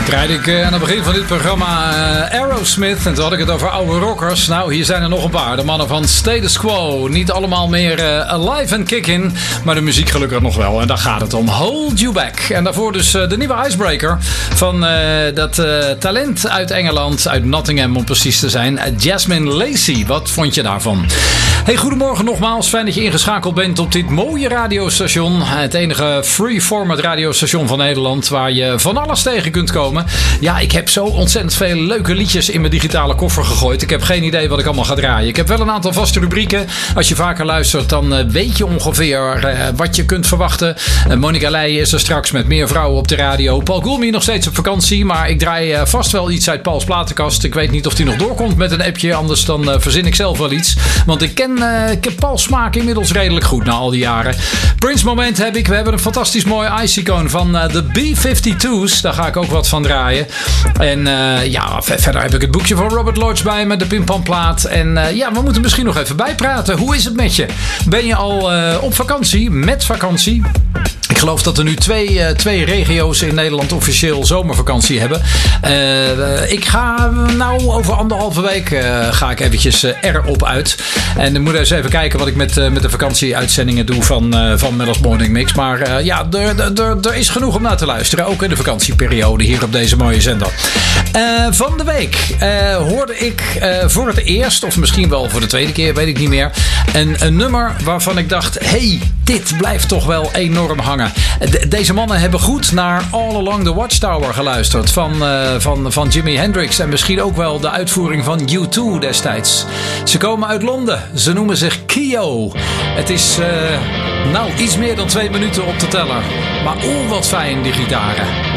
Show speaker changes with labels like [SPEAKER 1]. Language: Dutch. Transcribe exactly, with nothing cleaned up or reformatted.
[SPEAKER 1] Draaide ik uh, aan het begin van dit programma uh, Aerosmith. En toen had ik het over oude rockers. Nou, hier zijn er nog een paar. De mannen van Status Quo. Niet allemaal meer uh, alive and kicking. Maar de muziek gelukkig nog wel. En daar gaat het om. Hold You Back. En daarvoor dus uh, de nieuwe Icebreaker. Van uh, dat uh, talent uit Engeland. Uit Nottingham om precies te zijn. Uh, Jasmine Lacey. Wat vond je daarvan? Hey, goedemorgen nogmaals. Fijn dat je ingeschakeld bent op dit mooie radiostation. Het enige free-format radiostation van Nederland. Waar je van alles tegen kunt komen. Ja, ik heb zo ontzettend veel leuke liedjes in mijn digitale koffer gegooid. Ik heb geen idee wat ik allemaal ga draaien. Ik heb wel een aantal vaste rubrieken. Als je vaker luistert, dan uh, weet je ongeveer uh, wat je kunt verwachten. Uh, Monica Leijen is er straks met meer vrouwen op de radio. Paul Goulmy nog steeds op vakantie. Maar ik draai uh, vast wel iets uit Pauls platenkast. Ik weet niet of hij nog doorkomt met een appje. Anders dan uh, verzin ik zelf wel iets. Want ik ken, uh, ik heb Pauls smaak inmiddels redelijk goed na al die jaren. Prince moment heb ik. We hebben een fantastisch mooi ice-icoon van uh, de B vijfentwintig's. Daar ga ik ook wat van draaien. En uh, ja, verder heb ik het boekje van Robert Lodge bij met de Pimpamplaat. En uh, ja, we moeten misschien nog even bijpraten. Hoe is het met je? Ben je al uh, op vakantie? Met vakantie? Ik geloof dat er nu twee, uh, twee regio's in Nederland officieel zomervakantie hebben. Uh, ik ga nou over anderhalve week uh, ga ik eventjes uh, erop uit. En ik moet eens even kijken wat ik met, uh, met de vakantieuitzendingen doe van, uh, van Mello's Morning Mix. Maar uh, ja, er is genoeg om naar te luisteren. Ook in de vakantieperiode hier op deze mooie zender. Uh, van de week uh, hoorde ik uh, voor het eerst, of misschien wel voor de tweede keer, weet ik niet meer, een, een nummer waarvan ik dacht, hey, dit blijft toch wel enorm hangen. De, deze mannen hebben goed naar All Along the Watchtower geluisterd van, uh, van, van Jimi Hendrix en misschien ook wel de uitvoering van U twee destijds. Ze komen uit Londen. Ze noemen zich Kio. Het is uh, nou iets meer dan twee minuten op de teller. Maar oeh, wat fijn die gitaren.